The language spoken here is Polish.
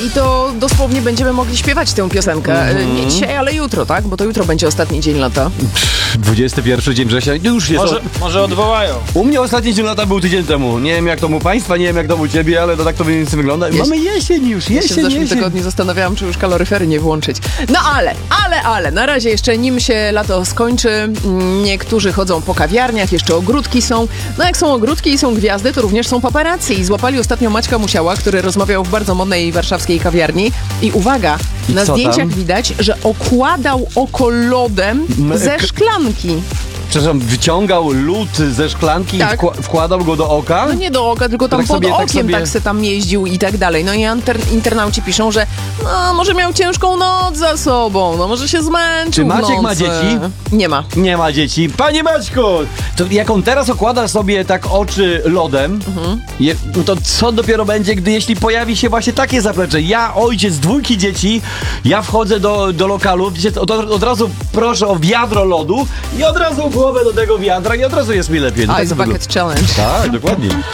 I to dosłownie będziemy mogli śpiewać tę piosenkę. Nie dzisiaj, ale jutro, tak? Bo to jutro będzie ostatni dzień lata. 21 dzień września, już jest. Może odwołają. U mnie ostatni dzień lata był tydzień temu. Nie wiem jak to u państwa, nie wiem jak to u ciebie, ale to tak to mniej więcej wygląda. Mamy jesień już, Ja się w zeszłym jesień. tygodniu zastanawiałam, czy już kaloryfery nie włączyć. No ale, na razie jeszcze nim się lato skończy, niektórzy chodzą po kawiarniach, jeszcze ogródki są. No jak są ogródki i są gwiazdy, to również są paparazzi. I złapali ostatnio Maćka Musiała, który rozmawiał w bardzo modnej warszawskiej kawiarni. I uwaga, na co zdjęciach tam? widać, że okładał oko lodem ze szklanki. Przepraszam, wyciągał lód ze szklanki Tak. i wkładał go do oka? No nie do oka, tylko tam Tak pod sobie- okiem tak tak se tam jeździł i tak dalej. No i internauci piszą, że no, może miał ciężką noc za sobą, no może się zmęczył Czy Maciek w ma nocy. dzieci? Nie ma. Nie ma dzieci. Panie Maćku! To jak on teraz okłada sobie tak oczy lodem, no to co dopiero będzie, jeśli pojawi się właśnie takie zaplecze? Ja, ojciec 2 dzieci, ja wchodzę do lokalu, od razu proszę o wiadro lodu i od razu głowę do tego wiadra i od razu jest mi lepiej. No tak Ice to Bucket Challenge. wygląda. Tak, dokładnie.